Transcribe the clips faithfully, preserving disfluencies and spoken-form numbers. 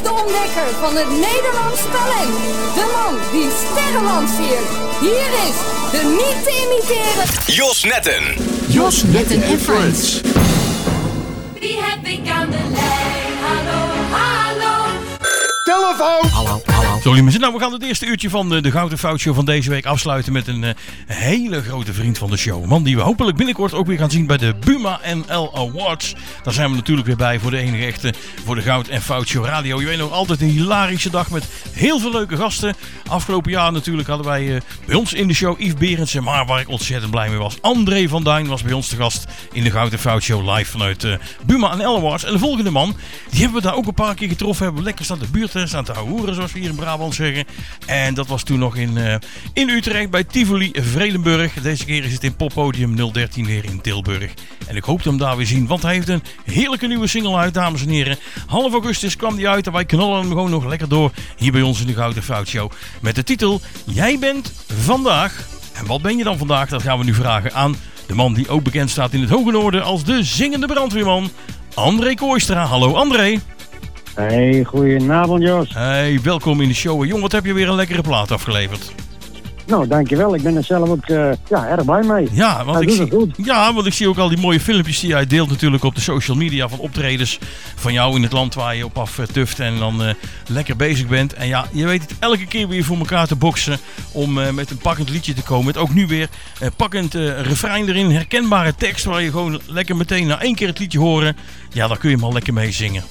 de ontdekker van het Nederlands talent. De man die sterren lanceert. Hier is de niet te imiteren Jos Netten. Jos Netten en Friends. Wie heb ik aan de lijn? Hallo, hallo. Telefoon! Hallo, hallo. Sorry mensen, nou we gaan het eerste uurtje van de, de Goud en Fout Show van deze week afsluiten met een uh, hele grote vriend van de show. Een man die we hopelijk binnenkort ook weer gaan zien bij de Buma N L Awards. Daar zijn we natuurlijk weer bij voor de enige echte, voor de Goud en Fout Show radio. Je weet nog, altijd een hilarische dag met heel veel leuke gasten. Afgelopen jaar natuurlijk hadden wij uh, bij ons in de show Yves Berendsen, maar waar ik ontzettend blij mee was. André van Duin was bij ons de gast in de Goud en Fout Show live vanuit uh, Buma N L Awards. En de volgende man, die hebben we daar ook een paar keer getroffen. Hebben we lekker staan de buurt, staan te houden, zoals we hier in Brabant zeggen. En dat was toen nog in, uh, in Utrecht bij Tivoli Vredenburg. Deze keer is het in Poppodium nul dertien weer in Tilburg. En ik hoop hem daar weer zien, want hij heeft een heerlijke nieuwe single uit, dames en heren. Half augustus kwam die uit en wij knallen hem gewoon nog lekker door hier bij ons in de Gouden Fout Show. Met de titel Jij bent vandaag. En wat ben je dan vandaag? Dat gaan we nu vragen aan de man die ook bekend staat in het Hoge Noorden als de zingende brandweerman. André Kooistra. Hallo André. Hey, goedenavond Jos. Hey, welkom in de show. Jong, wat heb je weer een lekkere plaat afgeleverd? Nou, dankjewel. Ik ben er zelf ook uh, ja, erg blij mee. Ja want, Hij ik doet zie, het goed. ja, want ik zie ook al die mooie filmpjes die jij deelt natuurlijk op de social media van optredens van jou in het land waar je op af uh, tuft en dan uh, lekker bezig bent. En ja, je weet het elke keer weer voor elkaar te boksen om uh, met een pakkend liedje te komen. Met ook nu weer uh, pakkend uh, refrein erin, herkenbare tekst waar je gewoon lekker meteen na één keer het liedje horen. Ja, daar kun je hem al lekker mee zingen.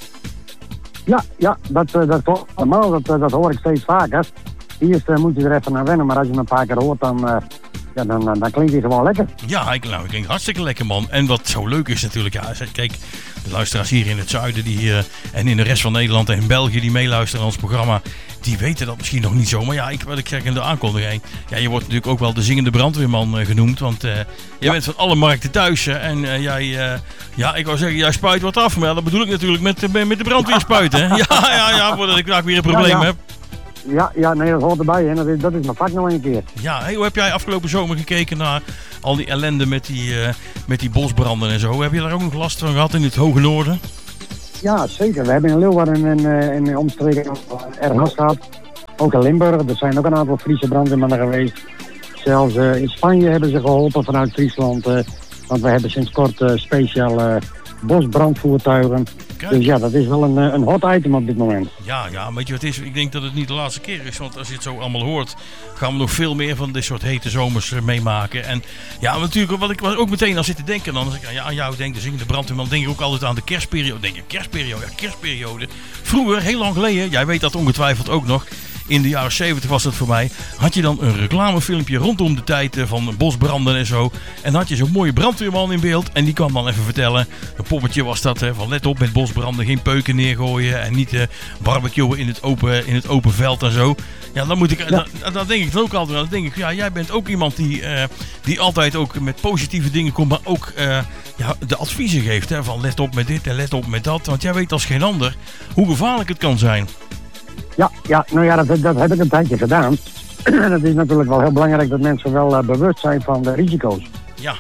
Ja, ja, dat, uh, dat klopt allemaal. Dat, uh, dat hoor ik steeds vaker. Eerst uh, moet je er even naar wennen, maar als je hem een paar keer hoort, dan, uh, ja, dan, uh, dan klinkt hij gewoon lekker. Ja, hij nou, klinkt hartstikke lekker, man. En wat zo leuk is natuurlijk, ja, kijk, de luisteraars hier in het zuiden die, uh, en in de rest van Nederland en in België die meeluisteren aan ons programma, die weten dat misschien nog niet zo. Maar ja, ik, wat ik zeg in de aankondiging, ja, je wordt natuurlijk ook wel de zingende brandweerman uh, genoemd, want uh, jij ja. bent van alle markten thuis hè, en uh, jij, uh, ja, ik wou zeggen, jij spuit wat af, maar ja, dat bedoel ik natuurlijk met, uh, met de brandweer spuiten. Hè? Ja, ja, ja, voordat ik daar weer een probleem ja, ja. heb. Ja, ja, nee, dat hoort erbij hè. Dat is, dat is mijn vak nog een keer. Ja, hey, hoe heb jij afgelopen zomer gekeken naar al die ellende met die, uh, met die bosbranden en zo? Heb je daar ook nog last van gehad in het Hoge Noorden? Ja, zeker. We hebben in Leeuwarden en uh, in omstreken erg last gehad. Ook in Limburg. Er zijn ook een aantal Friese brandweermannen geweest. Zelfs uh, in Spanje hebben ze geholpen vanuit Friesland. Uh, want we hebben sinds kort uh, speciale uh, bosbrandvoertuigen. Kijk. Dus ja, dat is wel een, een hot item op dit moment. Ja, ja, weet je wat het is? Ik denk dat het niet de laatste keer is. Want als je het zo allemaal hoort, gaan we nog veel meer van dit soort hete zomers meemaken. En ja, natuurlijk, wat ik ook meteen aan zit te denken, dan als ik aan jou denk, de zingende brandweerman, denk ik ook altijd aan de kerstperiode. Denk je, kerstperiode, ja, kerstperiode. Vroeger, heel lang geleden, jij weet dat ongetwijfeld ook nog. In de jaren zeventig was dat voor mij. Had je dan een reclamefilmpje rondom de tijd van bosbranden en zo. En had je zo'n mooie brandweerman in beeld. En die kwam dan even vertellen. Een poppetje was dat. Hè, van let op met bosbranden. Geen peuken neergooien. En niet uh, barbecuen in het, open, in het open veld en zo. Ja, dan moet ik. Ja. Dan, dan denk ik het ook altijd aan. Dan denk ik, ja, jij bent ook iemand die, uh, die altijd ook met positieve dingen komt. Maar ook uh, ja, de adviezen geeft. Hè, van let op met dit en let op met dat. Want jij weet als geen ander hoe gevaarlijk het kan zijn. Ja, ja, nou ja, dat, dat heb ik een tijdje gedaan. En het is natuurlijk wel heel belangrijk dat mensen wel uh, bewust zijn van de risico's. Ja.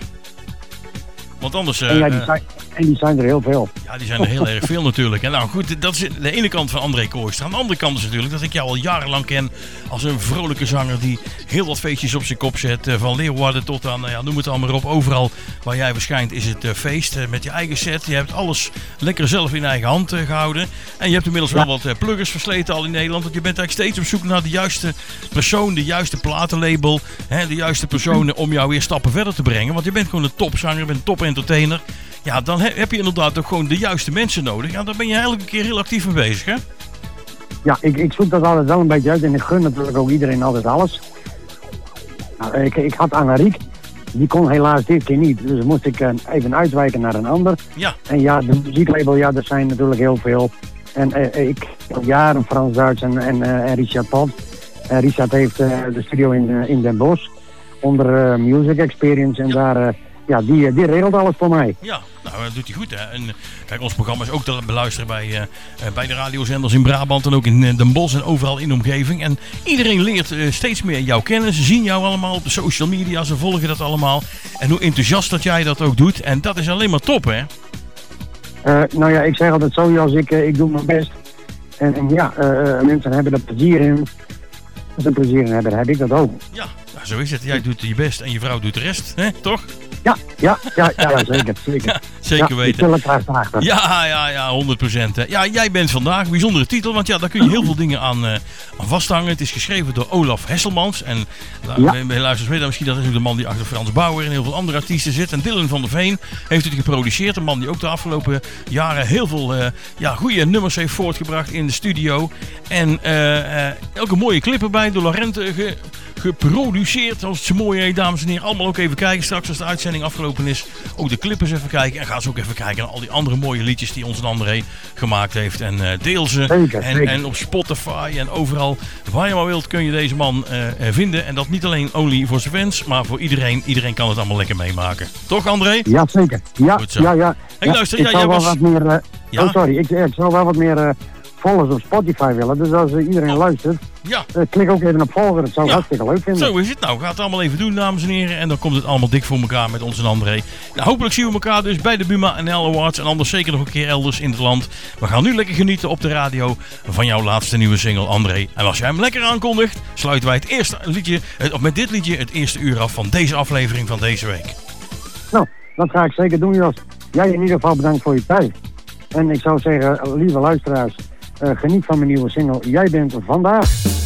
Want anders... Uh, en, ja, die zijn, en die zijn er heel veel. Ja, die zijn er heel erg veel natuurlijk. En nou goed, dat is de ene kant van André Kooistra. Aan de andere kant is natuurlijk dat ik jou al jarenlang ken als een vrolijke zanger die heel wat feestjes op zijn kop zet. Van Leeuwarden tot aan, nou ja, noem het allemaal op. Overal waar jij verschijnt is het uh, feest uh, met je eigen set. Je hebt alles lekker zelf in eigen hand uh, gehouden. En je hebt inmiddels ja. wel wat uh, pluggers versleten al in Nederland. Want je bent eigenlijk steeds op zoek naar de juiste persoon, de juiste platenlabel. Hè, de juiste personen om jou weer stappen verder te brengen. Want je bent gewoon een topzanger, je bent een top entertainer. Ja, dan heb je inderdaad ook gewoon de juiste mensen nodig. Ja, daar ben je elke keer heel actief mee bezig, hè? Ja, ik, ik zoek dat altijd wel een beetje uit en ik gun natuurlijk ook iedereen altijd alles. Nou, ik, ik had Anariek, die kon helaas dit keer niet. Dus moest ik uh, even uitwijken naar een ander. Ja. En ja, de muzieklabel, ja, er zijn natuurlijk heel veel. En uh, ik al jaren Frans Duits en, en, uh, en Richard Pot. Uh, Richard heeft uh, de studio in, uh, in Den Bosch onder uh, Music Experience en ja. daar... Uh, Ja, die, die regelt alles voor mij. Ja, nou dat doet hij goed hè. En kijk, ons programma is ook te beluisteren bij, uh, bij de radiozenders in Brabant en ook in uh, Den Bosch en overal in de omgeving. En iedereen leert uh, steeds meer jou kennen. Ze zien jou allemaal op de social media, ze volgen dat allemaal. En hoe enthousiast dat jij dat ook doet. En dat is alleen maar top hè. Uh, nou ja, ik zeg altijd zo, als ik, uh, ik doe mijn best. En, en ja, uh, mensen hebben er plezier in. Als ze er plezier in hebben, dan heb ik dat ook. Ja, nou, zo is het. Jij doet je best en je vrouw doet de rest, hè? Toch? Ja, ja, ja, ja, ja zeker. Zeker, ja, zeker ja, weten. Ik wil het graag achter. Ja, ja, ja, honderd procent. Ja, jij bent vandaag, bijzondere titel, want ja, daar kun je heel veel dingen aan, uh, aan vasthangen. Het is geschreven door Olaf Hesselmans. En nou, ja. bij luisteraars weten misschien dat is ook de man die achter Frans Bauer en heel veel andere artiesten zit. En Dylan van der Veen heeft het geproduceerd. Een man die ook de afgelopen jaren heel veel uh, ja, goede nummers heeft voortgebracht in de studio. En uh, uh, elke mooie clip erbij door Lorente ge, geproduceerd. Als het zo mooi heet, dames en heren. Allemaal ook even kijken straks als de uitzending afgelopen is. Ook de clip eens even kijken. En ga eens ook even kijken naar al die andere mooie liedjes die onze André gemaakt heeft. En uh, deel ze. Zeker, en, zeker. en op Spotify en overal waar je maar wilt kun je deze man uh, vinden. En dat niet alleen only voor zijn fans, maar voor iedereen. Iedereen kan het allemaal lekker meemaken. Toch, André? Ja, zeker. Ja, ja, ja. Hey, ja, luister, ik ja, zou jij wel was... wat meer... Uh, ja? Oh, sorry. Ik, ik zou wel wat meer uh, volgers op Spotify willen. Dus als uh, iedereen oh. luistert, ja. uh, klik ook even op volgen. Dat zou ik ja. hartstikke leuk vinden. Zo is het nou. Ga het allemaal even doen, dames en heren. En dan komt het allemaal dik voor elkaar met ons en André. Nou, hopelijk zien we elkaar dus bij de Buma N L Awards. En anders zeker nog een keer elders in het land. We gaan nu lekker genieten op de radio van jouw laatste nieuwe single, André. En als jij hem lekker aankondigt, sluiten wij het eerste liedje, of met dit liedje het eerste uur af van deze aflevering van deze week. Nou, dat ga ik zeker doen, Jos. Jij in ieder geval bedankt voor je tijd. En ik zou zeggen, lieve luisteraars, uh, geniet van mijn nieuwe single. Jij bent vandaag.